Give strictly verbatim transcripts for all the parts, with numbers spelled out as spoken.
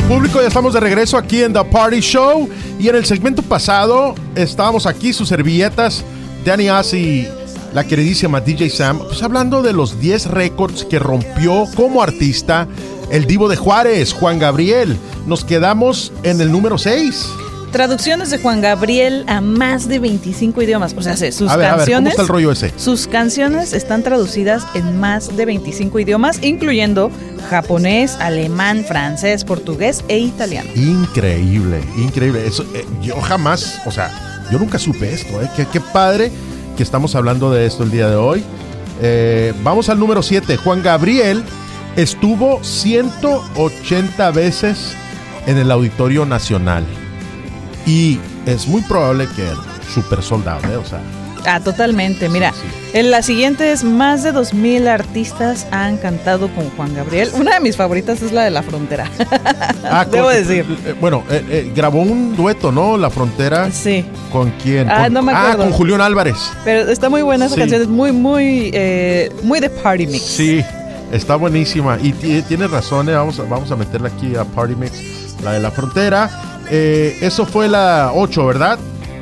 Público, ya estamos de regreso aquí en The Party Show. Y en el segmento pasado estábamos aquí, sus servilletas, Danny As y la queridísima D J Sam, pues hablando de los diez récords que rompió como artista el Divo de Juárez, Juan Gabriel. Nos quedamos en el número seis. Traducciones de Juan Gabriel a más de veinticinco idiomas. O sea, sus a ver, canciones. A ver, ¿cómo está el rollo ese? Sus canciones están traducidas en más de veinticinco idiomas, incluyendo japonés, alemán, francés, portugués e italiano. Increíble, increíble. Eso, eh, yo jamás, o sea, yo nunca supe esto, ¿eh? Qué, qué padre que estamos hablando de esto el día de hoy. Eh, vamos al número siete. Juan Gabriel estuvo ciento ochenta veces en el Auditorio Nacional. Y es muy probable que super soldado, ¿eh? O sea. Ah, totalmente. Mira, sí, sí. En la siguiente es más de dos mil artistas han cantado con Juan Gabriel. Una de mis favoritas es la de La Frontera. Ah, Debo con, decir. Eh, bueno, eh, eh, grabó un dueto, ¿no? La Frontera. Sí. ¿Con quién? Ah, con, no me acuerdo. Ah, con Julián Álvarez. Pero está muy buena esa Sí. canción. Es muy, muy, eh, muy de party mix. Sí, está buenísima. Y t- tienes razón, ¿eh? Vamos a, vamos a meterla aquí a Party Mix, la de La Frontera. Eh, eso fue la ocho, ¿verdad?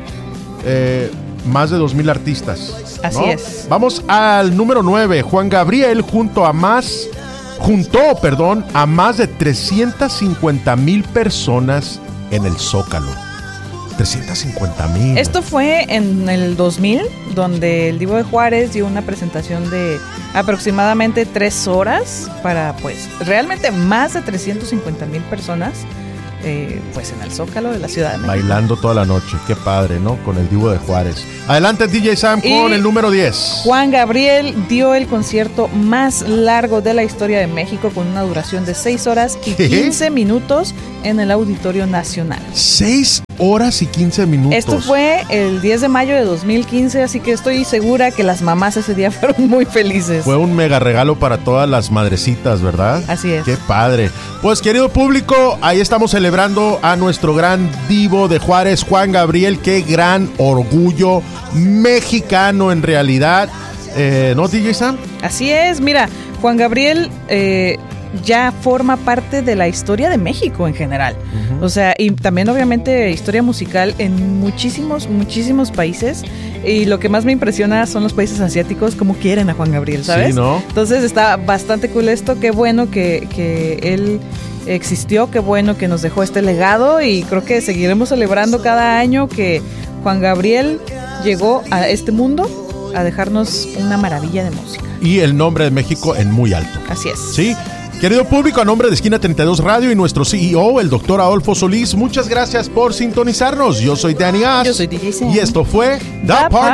Eh, más de dos mil artistas. Así ¿no? es. Vamos al número nueve. Juan Gabriel junto a más, juntó, perdón, a más de trescientas cincuenta mil personas en el Zócalo. trescientas cincuenta mil. Esto fue en el dos mil, donde el Divo de Juárez dio una presentación de aproximadamente tres horas para, pues, realmente más de trescientas cincuenta mil personas. Eh, pues en el Zócalo de la Ciudad de México. Bailando toda la noche, qué padre, ¿no? Con el Divo de Juárez. Adelante D J Sam Y con el número diez. Juan Gabriel dio el concierto más largo de la historia de México con una duración de seis horas y ¿Qué? quince minutos en el Auditorio Nacional. seis horas y quince minutos. Esto fue el diez de mayo de dos mil quince, así que estoy segura que las mamás ese día fueron muy felices. Fue un mega regalo para todas las madrecitas, ¿verdad? Así es. Qué padre. Pues querido público, ahí estamos celebrando a nuestro gran Divo de Juárez, Juan Gabriel. Qué gran orgullo mexicano en realidad. Eh, ¿No, D J Sam? Así es, mira, Juan Gabriel eh, ya forma parte de la historia de México en general. Uh-huh. O sea, y también obviamente historia musical en muchísimos, muchísimos países. Y lo que más me impresiona son los países asiáticos, cómo quieren a Juan Gabriel, ¿sabes? Sí, ¿no? Entonces está bastante cool esto. Qué bueno que, que él existió, qué bueno que nos dejó este legado. Y creo que seguiremos celebrando cada año que Juan Gabriel llegó a este mundo a dejarnos una maravilla de música. Y el nombre de México en muy alto. Así es. Sí. Querido público, a nombre de Esquina treinta y dos Radio y nuestro C E O, el doctor Adolfo Solís, muchas gracias por sintonizarnos. Yo soy Danny As. Yo soy D J Sam. Y esto fue The, The Party